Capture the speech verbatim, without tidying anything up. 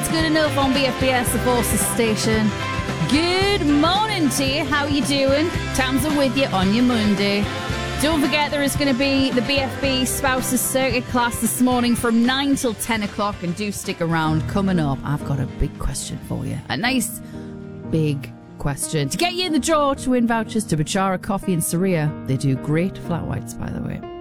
good enough on B F B S, the Forces station. Good morning to you. How you doing? Tamsa with you on your Monday. Don't forget there is going to be the B F B Spouses Circuit class this morning from nine till ten o'clock, and do stick around. Coming up, I've got a big question for you. A nice big question to get you in the draw to win vouchers to Bachara Coffee in Saria. They do great flat whites, by the way.